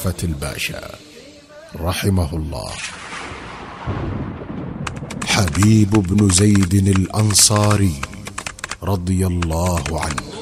رأفت الباشا رحمه الله. حبيب بن زيد الأنصاري رضي الله عنه.